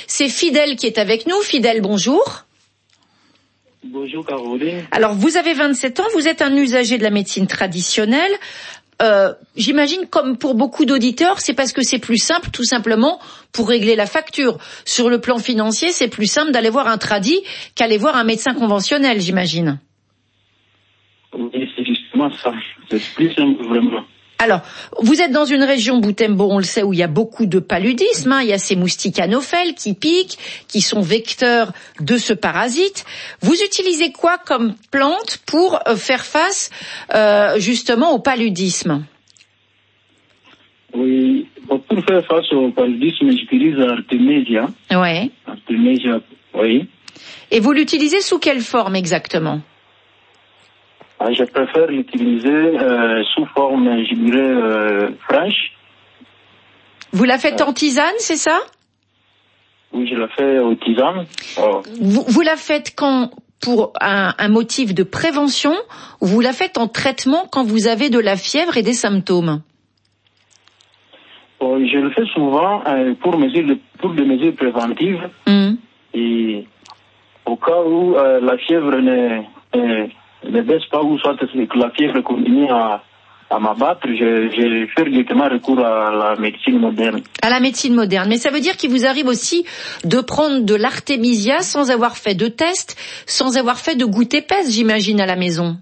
C'est Fidèle qui est avec nous. Fidèle, bonjour. Bonjour Caroline. Alors, vous avez 27 ans, vous êtes un usager de la médecine traditionnelle. J'imagine, comme pour beaucoup d'auditeurs, c'est parce que c'est plus simple, tout simplement, pour régler la facture. Sur le plan financier, c'est plus simple d'aller voir un tradi qu'aller voir un médecin conventionnel, j'imagine. Oui, c'est justement ça. C'est plus simple, vraiment. Alors, vous êtes dans une région, Boutembo, on le sait, où il y a beaucoup de paludisme. Il y a ces moustiques anophèles qui piquent, qui sont vecteurs de ce parasite. Vous utilisez quoi comme plante pour faire face justement au paludisme? Oui, pour faire face au paludisme, j'utilise Artemisia. Ouais. Artemisia, oui. Et vous l'utilisez sous quelle forme exactement? Je préfère l'utiliser sous forme, je dirais, fraîche. Vous la faites en tisane, c'est ça? Oui, je la fais au tisane. Oh. Vous la faites quand pour un motif de prévention, ou vous la faites en traitement quand vous avez de la fièvre et des symptômes? Je le fais souvent pour des mesures préventives. Et au cas où la fièvre ne baisse pas, ou soit que la fièvre continue à m'abattre, je fais directement recours à la médecine moderne. À la médecine moderne. Mais ça veut dire qu'il vous arrive aussi de prendre de l'artémisia sans avoir fait de test, sans avoir fait de goutte épaisse, j'imagine, à la maison.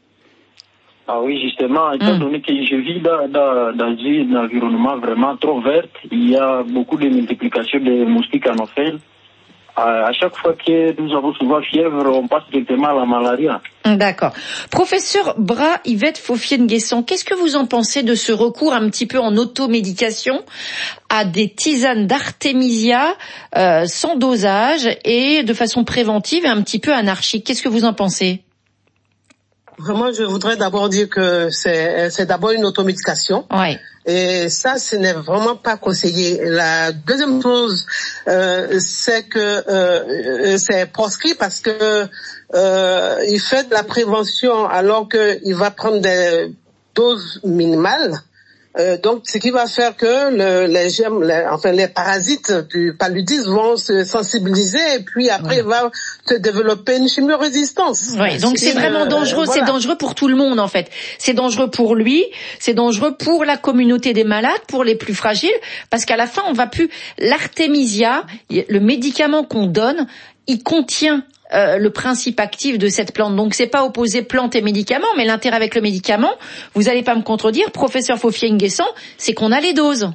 Ah oui, justement, étant donné que je vis dans un environnement vraiment trop vert, il y a beaucoup de multiplication de moustiques anophèles. À chaque fois que nous avons souvent fièvre, on passe directement à la malaria. D'accord. Professeur Bras-Yvette Fofien-Guesson, qu'est-ce que vous en pensez de ce recours un petit peu en automédication à des tisanes d'artémisia sans dosage et de façon préventive et un petit peu anarchique? Qu'est-ce que vous en pensez? Vraiment, je voudrais d'abord dire que c'est d'abord une automédication. Ouais. Et ça, ce n'est vraiment pas conseillé. La deuxième chose, c'est que c'est proscrit parce que il fait de la prévention alors qu'il va prendre des doses minimales. Donc, ce qui va faire que les parasites du paludisme vont se sensibiliser et puis après il va se développer une chimiorésistance. Oui, donc c'est vraiment dangereux. Voilà. C'est dangereux pour tout le monde en fait. C'est dangereux pour lui, c'est dangereux pour la communauté des malades, pour les plus fragiles, parce qu'à la fin on va plus. L'artémisia, le médicament qu'on donne, il contient le principe actif de cette plante. Donc c'est pas opposer plante et médicament, mais l'intérêt avec le médicament, vous allez pas me contredire, professeur Fofien-Guesson, c'est qu'on a les doses.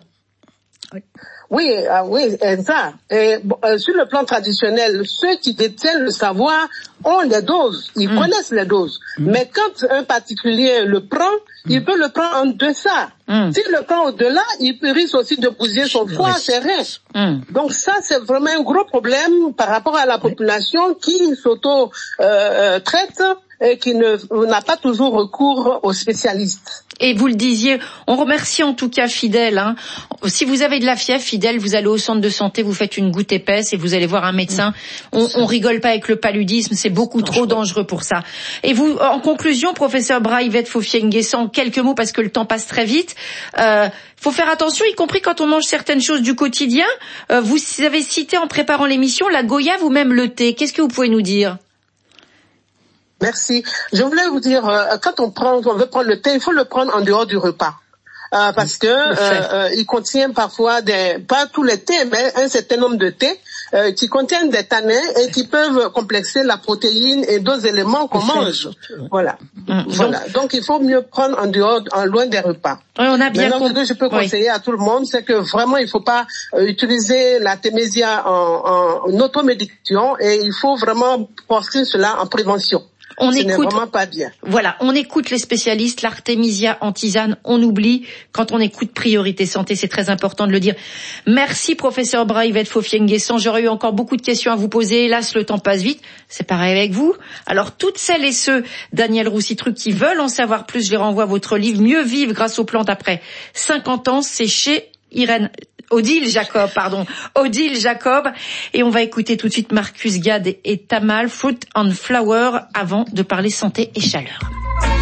Oui, ça. Et sur le plan traditionnel, ceux qui détiennent le savoir ont les doses, ils connaissent les doses. Mais quand un particulier le prend, il peut le prendre en deçà. S'il le prend au-delà, il risque aussi de bousiller son foie, ses reins. Donc ça, c'est vraiment un gros problème par rapport à la population qui s'auto-traite et qui n'a pas toujours recours aux spécialistes. Et vous le disiez, on remercie en tout cas Fidèle. Si vous avez de la fièvre, Fidèle, vous allez au centre de santé, vous faites une goutte épaisse et vous allez voir un médecin. On rigole pas avec le paludisme, c'est beaucoup trop dangereux pour ça. Et vous, en conclusion, professeur Bras-Yvette Fofien-Guesson, quelques mots parce que le temps passe très vite. Faut faire attention, y compris quand on mange certaines choses du quotidien. Vous avez cité en préparant l'émission la goyave ou même le thé. Qu'est-ce que vous pouvez nous dire? Merci. Je voulais vous dire, quand on veut prendre le thé, il faut le prendre en dehors du repas. Parce que il contient parfois pas tous les thés, mais un certain nombre de thés qui contiennent des tanins et qui peuvent complexer la protéine et d'autres éléments qu'on mange. Voilà. Voilà. Donc il faut mieux prendre en loin des repas. Oui, on a bien compris. Ce que je peux conseiller à tout le monde, c'est que vraiment il faut pas utiliser l'artémisia en automédication et il faut vraiment prescrire cela en prévention. Ce n'est vraiment pas bien. Voilà, on écoute les spécialistes, l'artémisia en tisane, on oublie. Quand on écoute Priorité Santé, c'est très important de le dire. Merci professeur Bras-Yvette Fofien-Guesson. J'aurais eu encore beaucoup de questions à vous poser. Hélas, le temps passe vite. C'est pareil avec vous. Alors, toutes celles et ceux, Daniel Roussitruc, qui veulent en savoir plus, je les renvoie à votre livre « Mieux vivre grâce aux plantes après 50 ans ». C'est chez Odile Jacob. Et on va écouter tout de suite Marcus Gad et Tamal, Fruit and Flower, avant de parler santé et chaleur.